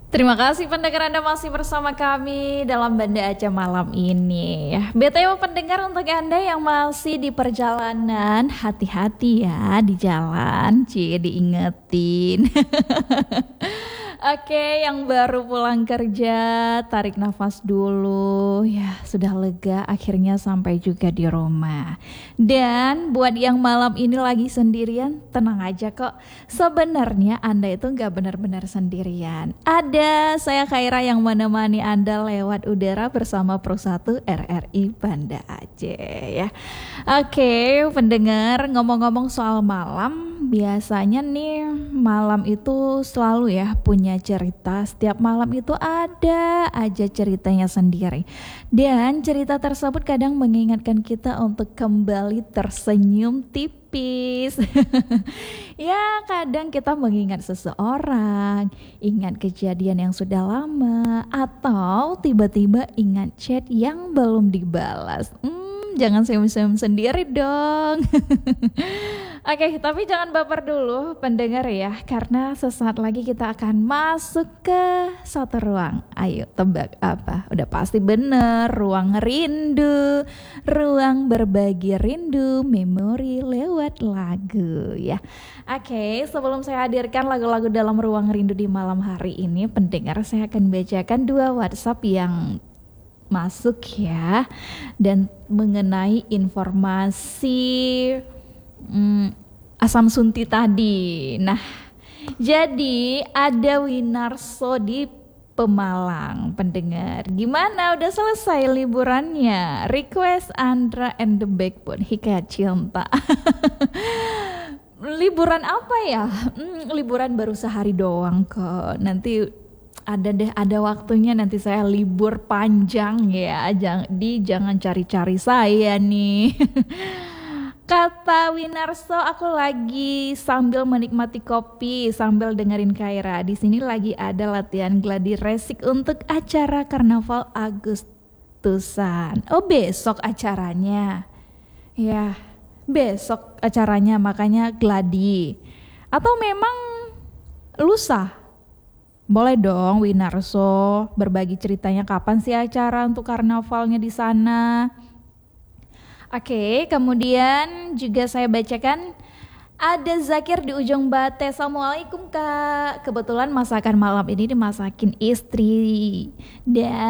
Terima kasih pendengar Anda masih bersama kami dalam Banda Aceh malam ini. BTW pendengar, untuk Anda yang masih di perjalanan, hati-hati ya di jalan, diingetin. Oke, yang baru pulang kerja, tarik nafas dulu. Ya, sudah lega akhirnya sampai juga di rumah. Dan buat yang malam ini lagi sendirian, tenang aja kok. Sebenarnya Anda itu nggak benar-benar sendirian. Ada saya Khaira yang menemani Anda lewat udara bersama Pro 1 RRI Banda Aceh ya. Oke, pendengar, ngomong-ngomong soal malam, biasanya nih malam itu selalu ya punya cerita. Setiap malam itu ada aja ceritanya sendiri. Dan cerita tersebut kadang mengingatkan kita untuk kembali tersenyum tipis. Ya, kadang kita mengingat seseorang, ingat kejadian yang sudah lama, atau tiba-tiba ingat chat yang belum dibalas. Jangan senyum-senyum sendiri dong. Oke, tapi jangan baper dulu pendengar ya, karena sesaat lagi kita akan masuk ke satu ruang. Ayo tebak apa? Udah pasti bener, ruang rindu. Ruang berbagi rindu, memori lewat lagu ya. Oke, sebelum saya hadirkan lagu-lagu dalam ruang rindu di malam hari ini, pendengar, saya akan bacakan dua WhatsApp yang masuk ya, dan mengenai informasi asam sunti tadi. Nah, jadi ada Winarso di Pemalang, pendengar. Gimana, udah selesai liburannya? Request Andra and the Backbone, Hikayat Cinta. Liburan apa ya? Liburan baru sehari doang kok. Nanti ada waktunya, nanti saya libur panjang ya. Jangan cari-cari saya nih. Kata Winarso, aku lagi sambil menikmati kopi sambil dengerin Khaira. Di sini lagi ada latihan gladi resik untuk acara Karnaval Agustusan. Oh, besok acaranya. Ya, besok acaranya, makanya gladi. Atau memang lusa? Boleh dong Winarso berbagi ceritanya, kapan sih acara untuk karnavalnya di sana. Oke, kemudian juga saya bacakan ada Zakir di ujung Bate. Assalamualaikum Kak. Kebetulan masakan malam ini dimasakin istri. Dan